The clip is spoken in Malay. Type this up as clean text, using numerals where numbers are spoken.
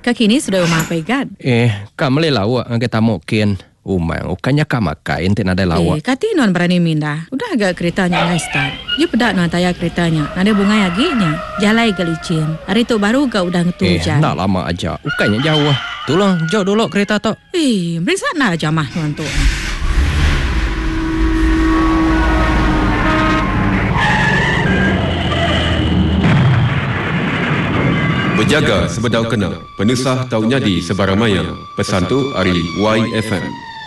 Kaki ni sudah umampai kan? Kamu lelawak kita mungkin umang, ukanya kamakai ente nada lawak. Kati non berani minda. Udah agak keretanya ngai start. Dia pedak non taya keretanya. Nada bunga yaginya. Jalai gelicin. Hari tu baru kau udah ngetujan. Nak lama aja. Ukanya jauh. Tolong jauh dulu kereta tu. Berisa nak aja mah non tu. Berjaga sebedau kena. Penusah taunya di Sebarang Maya. Pesan tu Ari YFM.